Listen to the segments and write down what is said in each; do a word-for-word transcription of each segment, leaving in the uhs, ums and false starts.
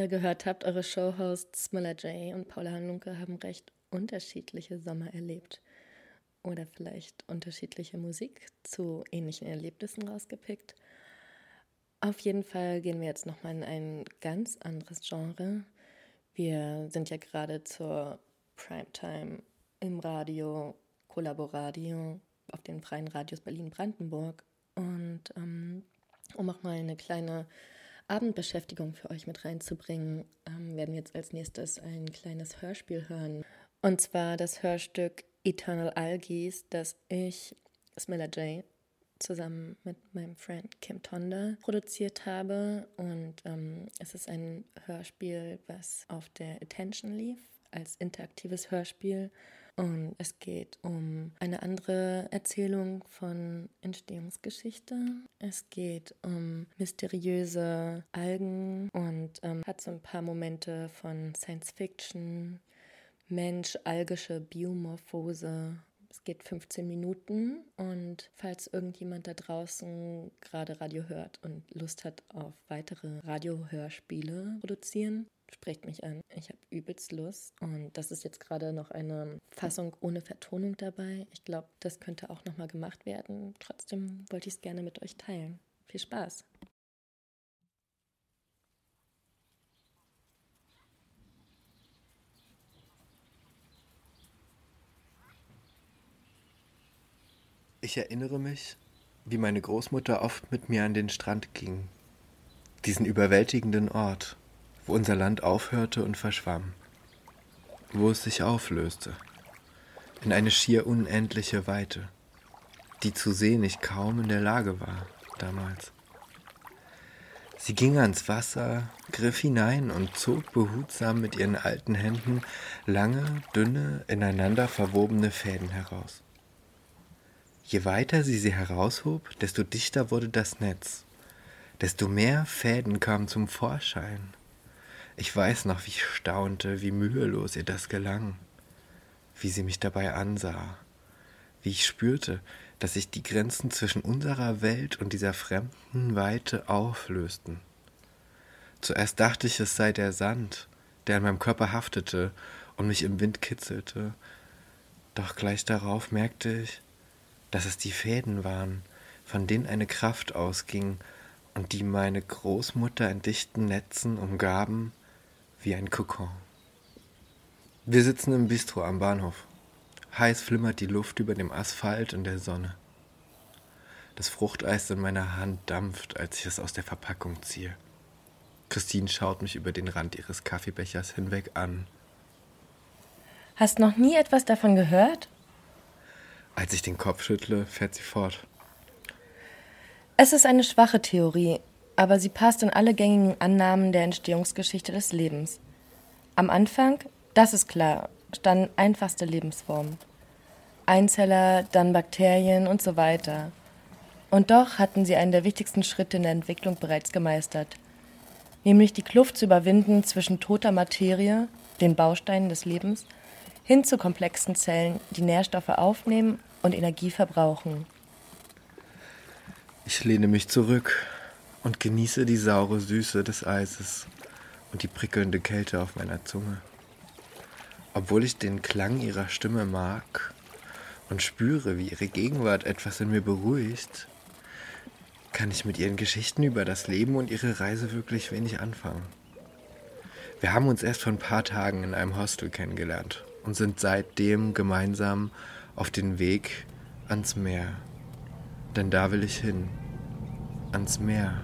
ihr gehört habt, eure Showhosts Smilla J. und Paula Hanlunke haben recht unterschiedliche Sommer erlebt. Oder vielleicht unterschiedliche Musik zu ähnlichen Erlebnissen rausgepickt. Auf jeden Fall gehen wir jetzt nochmal in ein ganz anderes Genre. Wir sind ja gerade zur Primetime im Radio, Kollaboradio, auf den freien Radios Berlin-Brandenburg. Und ähm, um auch mal eine kleine Abendbeschäftigung für euch mit reinzubringen, ähm, werden wir jetzt als nächstes ein kleines Hörspiel hören. Und zwar das Hörstück Eternal Algies, das ich, Smilla J., zusammen mit meinem Freund Kim Tonda produziert habe. Und ähm, es ist ein Hörspiel, was auf der Attention lief, als interaktives Hörspiel. Und es geht um eine andere Erzählung von Entstehungsgeschichte. Es geht um mysteriöse Algen und ähm, hat so ein paar Momente von Science Fiction, Mensch-algische Biomorphose. Es geht fünfzehn Minuten und falls irgendjemand da draußen gerade Radio hört und Lust hat auf weitere Radiohörspiele produzieren, sprecht mich an. Ich habe übelst Lust und das ist jetzt gerade noch eine Fassung ohne Vertonung dabei. Ich glaube, das könnte auch nochmal gemacht werden. Trotzdem wollte ich es gerne mit euch teilen. Viel Spaß! Ich erinnere mich, wie meine Großmutter oft mit mir an den Strand ging. Diesen überwältigenden Ort, wo unser Land aufhörte und verschwamm. Wo es sich auflöste. In eine schier unendliche Weite, die zu sehen ich kaum in der Lage war, damals. Sie ging ans Wasser, griff hinein und zog behutsam mit ihren alten Händen lange, dünne, ineinander verwobene Fäden heraus. Je weiter sie sie heraushob, desto dichter wurde das Netz, desto mehr Fäden kamen zum Vorschein. Ich weiß noch, wie ich staunte, wie mühelos ihr das gelang, wie sie mich dabei ansah, wie ich spürte, dass sich die Grenzen zwischen unserer Welt und dieser fremden Weite auflösten. Zuerst dachte ich, es sei der Sand, der an meinem Körper haftete und mich im Wind kitzelte, doch gleich darauf merkte ich, dass es die Fäden waren, von denen eine Kraft ausging und die meine Großmutter in dichten Netzen umgaben wie ein Kokon. Wir sitzen im Bistro am Bahnhof. Heiß flimmert die Luft über dem Asphalt in der Sonne. Das Fruchteis in meiner Hand dampft, als ich es aus der Verpackung ziehe. Christine schaut mich über den Rand ihres Kaffeebechers hinweg an. Hast noch nie etwas davon gehört? Als ich den Kopf schüttle, fährt sie fort. Es ist eine schwache Theorie, aber sie passt in alle gängigen Annahmen der Entstehungsgeschichte des Lebens. Am Anfang, das ist klar, standen einfachste Lebensformen. Einzeller, dann Bakterien und so weiter. Und doch hatten sie einen der wichtigsten Schritte in der Entwicklung bereits gemeistert. Nämlich die Kluft zu überwinden zwischen toter Materie, den Bausteinen des Lebens, hin zu komplexen Zellen, die Nährstoffe aufnehmen und Energie verbrauchen. Ich lehne mich zurück und genieße die saure Süße des Eises und die prickelnde Kälte auf meiner Zunge. Obwohl ich den Klang ihrer Stimme mag und spüre, wie ihre Gegenwart etwas in mir beruhigt, kann ich mit ihren Geschichten über das Leben und ihre Reise wirklich wenig anfangen. Wir haben uns erst vor ein paar Tagen in einem Hostel kennengelernt und sind seitdem gemeinsam auf den Weg ans Meer. Denn da will ich hin, ans Meer.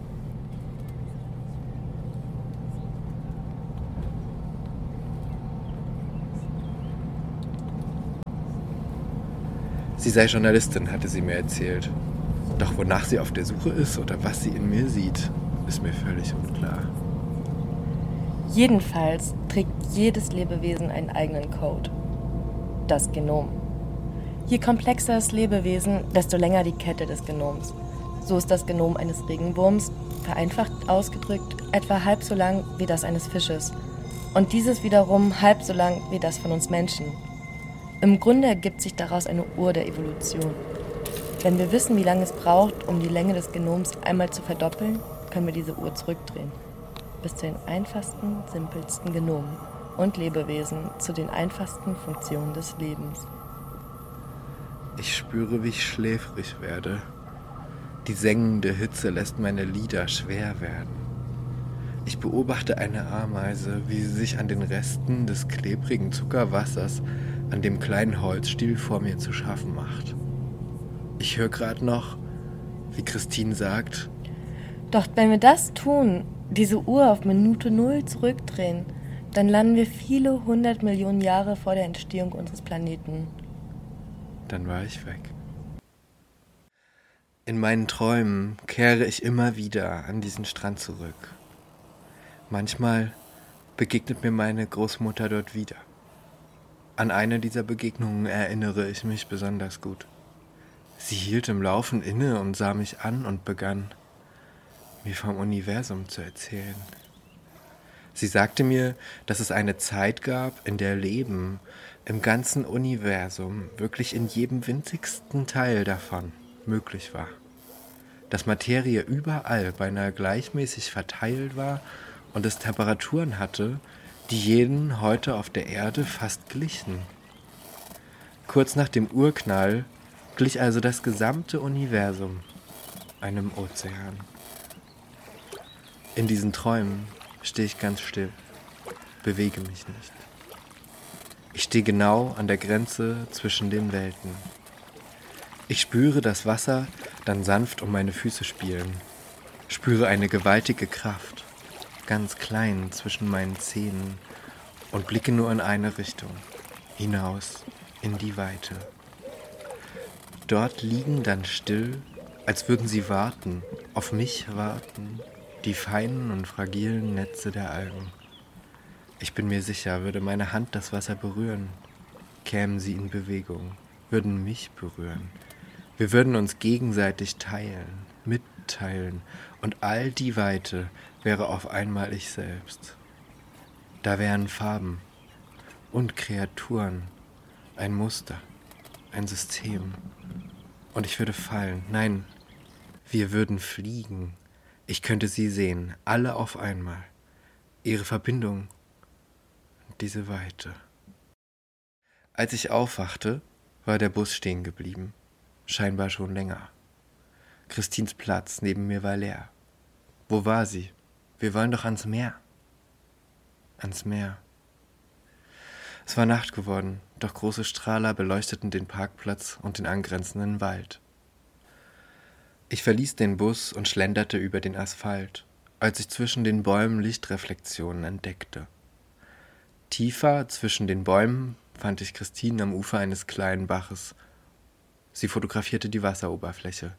Sie sei Journalistin, hatte sie mir erzählt. Doch wonach sie auf der Suche ist oder was sie in mir sieht, ist mir völlig unklar. Jedenfalls trägt jedes Lebewesen einen eigenen Code. Das Genom. Je komplexer das Lebewesen, desto länger die Kette des Genoms. So ist das Genom eines Regenwurms, vereinfacht ausgedrückt, etwa halb so lang wie das eines Fisches. Und dieses wiederum halb so lang wie das von uns Menschen. Im Grunde ergibt sich daraus eine Uhr der Evolution. Wenn wir wissen, wie lange es braucht, um die Länge des Genoms einmal zu verdoppeln, können wir diese Uhr zurückdrehen. bis zu den einfachsten, simpelsten Genomen und Lebewesen, zu den einfachsten Funktionen des Lebens. Ich spüre, wie ich schläfrig werde. Die sengende Hitze lässt meine Lider schwer werden. Ich beobachte eine Ameise, wie sie sich an den Resten des klebrigen Zuckerwassers an dem kleinen Holzstiel vor mir zu schaffen macht. Ich höre gerade noch, wie Christine sagt: Doch wenn wir das tun, diese Uhr auf Minute Null zurückdrehen, dann landen wir viele hundert Millionen Jahre vor der Entstehung unseres Planeten. Dann war ich weg. In meinen Träumen kehre ich immer wieder an diesen Strand zurück. Manchmal begegnet mir meine Großmutter dort wieder. An eine dieser Begegnungen erinnere ich mich besonders gut. Sie hielt im Laufen inne und sah mich an und begann, mir vom Universum zu erzählen. Sie sagte mir, dass es eine Zeit gab, in der Leben im ganzen Universum, wirklich in jedem winzigsten Teil davon, möglich war. Dass Materie überall beinahe gleichmäßig verteilt war und es Temperaturen hatte, die jenen heute auf der Erde fast glichen. Kurz nach dem Urknall glich also das gesamte Universum einem Ozean. In diesen Träumen stehe ich ganz still, bewege mich nicht. Ich stehe genau an der Grenze zwischen den Welten. Ich spüre das Wasser dann sanft um meine Füße spielen, spüre eine gewaltige Kraft, ganz klein zwischen meinen Zähnen und blicke nur in eine Richtung, hinaus in die Weite. Dort liegen dann still, als würden sie warten, auf mich warten, die feinen und fragilen Netze der Algen. Ich bin mir sicher, würde meine Hand das Wasser berühren, kämen sie in Bewegung, würden mich berühren. Wir würden uns gegenseitig teilen, mitteilen, und all die Weite wäre auf einmal ich selbst. Da wären Farben und Kreaturen, ein Muster, ein System. Und ich würde fallen, nein, wir würden fliegen. Ich könnte sie sehen, alle auf einmal. Ihre Verbindung, diese Weite. Als ich aufwachte, war der Bus stehen geblieben, scheinbar schon länger. Christines Platz neben mir war leer. Wo war sie? Wir wollen doch ans Meer. Ans Meer. Es war Nacht geworden, doch große Strahler beleuchteten den Parkplatz und den angrenzenden Wald. Ich verließ den Bus und schlenderte über den Asphalt, als ich zwischen den Bäumen Lichtreflexionen entdeckte. Tiefer zwischen den Bäumen fand ich Christine am Ufer eines kleinen Baches. Sie fotografierte die Wasseroberfläche.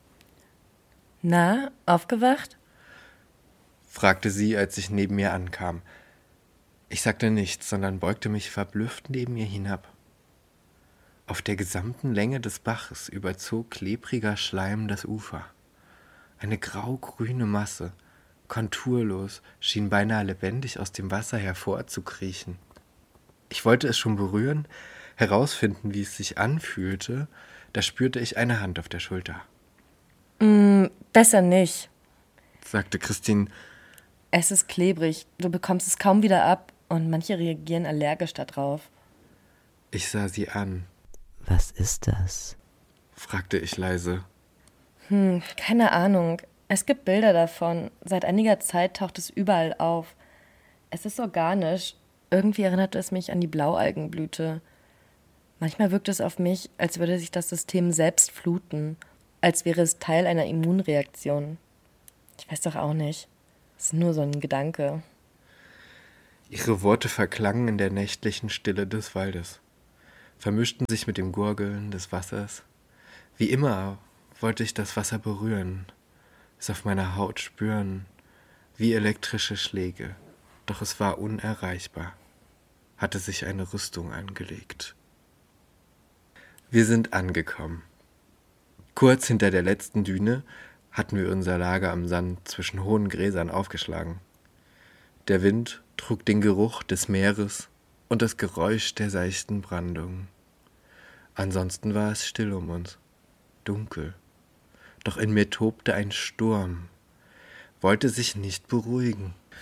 Na, aufgewacht? Fragte sie, als ich neben ihr ankam. Ich sagte nichts, sondern beugte mich verblüfft neben ihr hinab. Auf der gesamten Länge des Baches überzog klebriger Schleim das Ufer. Eine grau-grüne Masse, konturlos, schien beinahe lebendig aus dem Wasser hervorzukriechen. Ich wollte es schon berühren, herausfinden, wie es sich anfühlte, da spürte ich eine Hand auf der Schulter. Mm, besser nicht, sagte Christine. Es ist klebrig, du bekommst es kaum wieder ab und manche reagieren allergisch darauf. Ich sah sie an. Was ist das? Fragte ich leise. Hm, keine Ahnung. Es gibt Bilder davon. Seit einiger Zeit taucht es überall auf. Es ist organisch. Irgendwie erinnert es mich an die Blaualgenblüte. Manchmal wirkt es auf mich, als würde sich das System selbst fluten. Als wäre es Teil einer Immunreaktion. Ich weiß doch auch nicht. Es ist nur so ein Gedanke. Ihre Worte verklangen in der nächtlichen Stille des Waldes, vermischten sich mit dem Gurgeln des Wassers. Wie immer wollte ich das Wasser berühren, es auf meiner Haut spüren, wie elektrische Schläge, doch es war unerreichbar, hatte sich eine Rüstung angelegt. Wir sind angekommen. Kurz hinter der letzten Düne hatten wir unser Lager am Sand zwischen hohen Gräsern aufgeschlagen. Der Wind trug den Geruch des Meeres und das Geräusch der seichten Brandung. Ansonsten war es still um uns, dunkel. Doch in mir tobte ein Sturm, wollte sich nicht beruhigen.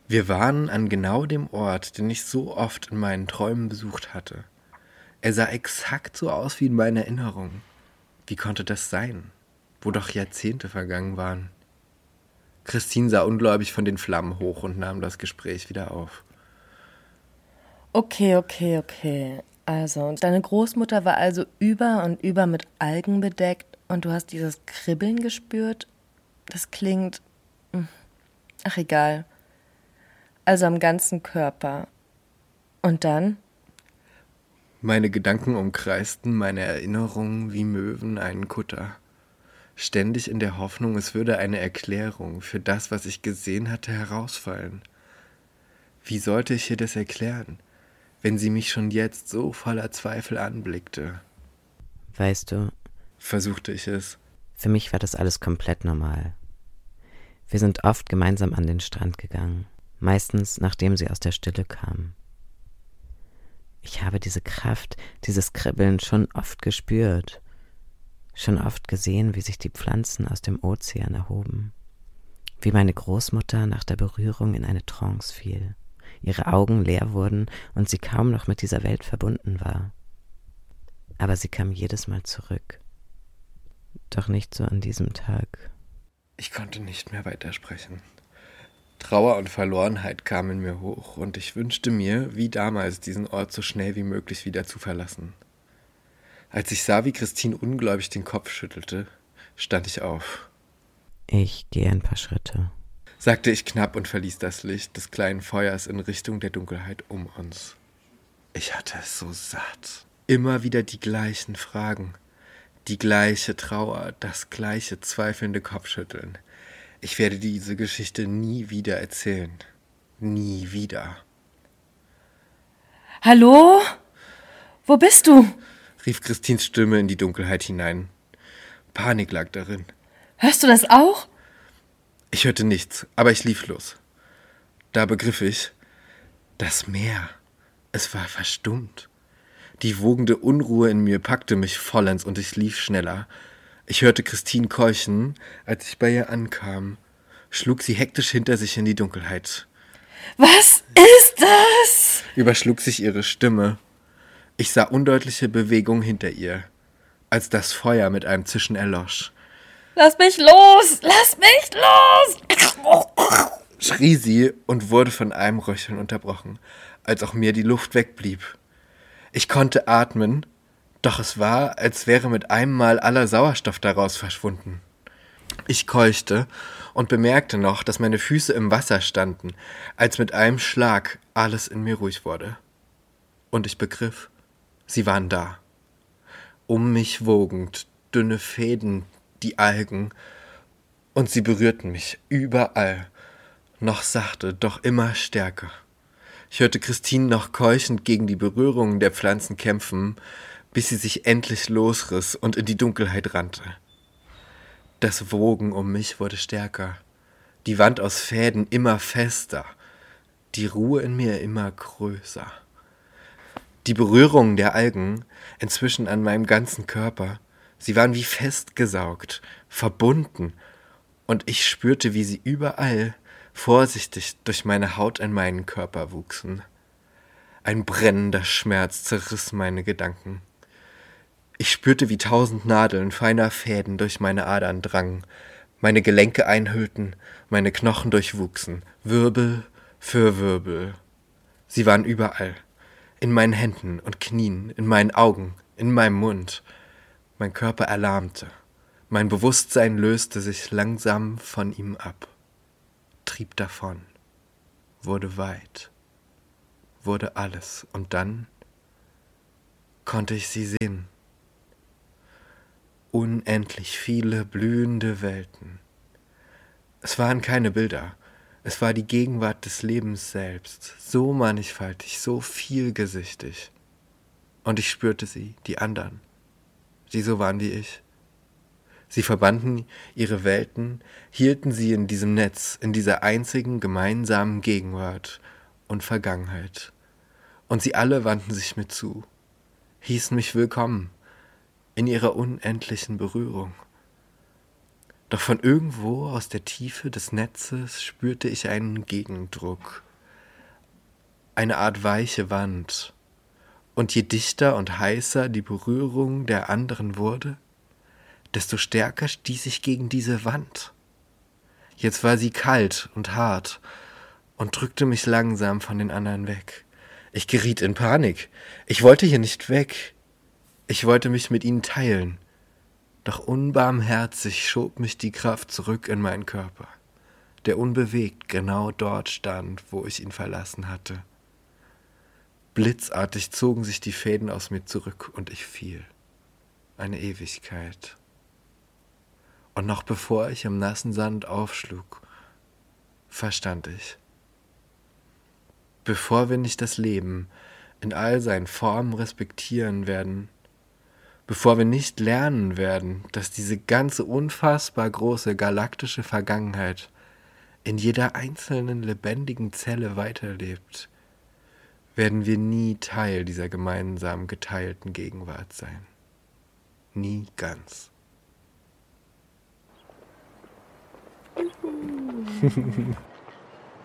Wir waren an genau dem Ort, den ich so oft in meinen Träumen besucht hatte. Er sah exakt so aus wie in meinen Erinnerungen. Wie konnte das sein, wo doch Jahrzehnte vergangen waren? Christine sah ungläubig von den Flammen hoch und nahm das Gespräch wieder auf. Okay, okay, okay. Also, deine Großmutter war also über und über mit Algen bedeckt und du hast dieses Kribbeln gespürt? Das klingt... Ach, egal. Also am ganzen Körper. Und dann? Meine Gedanken umkreisten meine Erinnerungen wie Möwen einen Kutter. Ständig in der Hoffnung, es würde eine Erklärung für das, was ich gesehen hatte, herausfallen. Wie sollte ich ihr das erklären, wenn sie mich schon jetzt so voller Zweifel anblickte? Weißt du, Versuchte ich es. für mich war das alles komplett normal. Wir sind oft gemeinsam an den Strand gegangen, meistens nachdem sie aus der Stille kam. Ich habe diese Kraft, dieses Kribbeln schon oft gespürt, schon oft gesehen, wie sich die Pflanzen aus dem Ozean erhoben, wie meine Großmutter nach der Berührung in eine Trance fiel, ihre Augen leer wurden und sie kaum noch mit dieser Welt verbunden war. Aber sie kam jedes Mal zurück. Doch nicht so an diesem Tag. Ich konnte nicht mehr weitersprechen. Trauer und Verlorenheit kamen in mir hoch und ich wünschte mir, wie damals, diesen Ort so schnell wie möglich wieder zu verlassen. Als ich sah, wie Christine ungläubig den Kopf schüttelte, stand ich auf. Ich gehe ein paar Schritte, Sagte ich knapp und verließ das Licht des kleinen Feuers in Richtung der Dunkelheit um uns. Ich hatte es so satt. Immer wieder die gleichen Fragen, die gleiche Trauer, das gleiche zweifelnde Kopfschütteln. Ich werde diese Geschichte nie wieder erzählen. Nie wieder. Hallo? Wo bist du? Rief Christines Stimme in die Dunkelheit hinein. Panik lag darin. Hörst du das auch? Ich hörte nichts, aber ich lief los. Da begriff ich, das Meer, es war verstummt. Die wogende Unruhe in mir packte mich vollends und ich lief schneller. Ich hörte Christine keuchen, als ich bei ihr ankam, schlug sie hektisch hinter sich in die Dunkelheit. Was ist das? Überschlug sich ihre Stimme. Ich sah undeutliche Bewegungen hinter ihr, als das Feuer mit einem Zischen erlosch. Lass mich los! Lass mich los! Schrie sie und wurde von einem Röcheln unterbrochen, als auch mir die Luft wegblieb. Ich konnte atmen, doch es war, als wäre mit einem Mal aller Sauerstoff daraus verschwunden. Ich keuchte und bemerkte noch, dass meine Füße im Wasser standen, als mit einem Schlag alles in mir ruhig wurde. Und ich begriff, sie waren da. Um mich wogend, dünne Fäden, die Algen, und sie berührten mich überall, noch sachte, doch immer stärker. Ich hörte Christine noch keuchend gegen die Berührungen der Pflanzen kämpfen, bis sie sich endlich losriss und in die Dunkelheit rannte. Das Wogen um mich wurde stärker, die Wand aus Fäden immer fester, die Ruhe in mir immer größer. Die Berührungen der Algen, inzwischen an meinem ganzen Körper, sie waren wie festgesaugt, verbunden, und ich spürte, wie sie überall vorsichtig durch meine Haut in meinen Körper wuchsen. Ein brennender Schmerz zerriss meine Gedanken. Ich spürte, wie tausend Nadeln feiner Fäden durch meine Adern drangen, meine Gelenke einhüllten, meine Knochen durchwuchsen, Wirbel für Wirbel. Sie waren überall, in meinen Händen und Knien, in meinen Augen, in meinem Mund. Mein Körper erlahmte, mein Bewusstsein löste sich langsam von ihm ab, trieb davon, wurde weit, wurde alles, und dann konnte ich sie sehen. Unendlich viele blühende Welten. Es waren keine Bilder, es war die Gegenwart des Lebens selbst, so mannigfaltig, so vielgesichtig. Und ich spürte sie, die anderen, die so waren wie ich. Sie verbanden ihre Welten, hielten sie in diesem Netz, in dieser einzigen gemeinsamen Gegenwart und Vergangenheit. Und sie alle wandten sich mir zu, hießen mich willkommen in ihrer unendlichen Berührung. Doch von irgendwo aus der Tiefe des Netzes spürte ich einen Gegendruck, eine Art weiche Wand. Und je dichter und heißer die Berührung der anderen wurde, desto stärker stieß ich gegen diese Wand. Jetzt war sie kalt und hart und drückte mich langsam von den anderen weg. Ich geriet in Panik. Ich wollte hier nicht weg. Ich wollte mich mit ihnen teilen. Doch unbarmherzig schob mich die Kraft zurück in meinen Körper, der unbewegt genau dort stand, wo ich ihn verlassen hatte. Blitzartig zogen sich die Fäden aus mir zurück und ich fiel. Eine Ewigkeit. Und noch bevor ich im nassen Sand aufschlug, verstand ich. Bevor wir nicht das Leben in all seinen Formen respektieren werden, bevor wir nicht lernen werden, dass diese ganze unfassbar große galaktische Vergangenheit in jeder einzelnen lebendigen Zelle weiterlebt, werden wir nie Teil dieser gemeinsam geteilten Gegenwart sein. Nie ganz.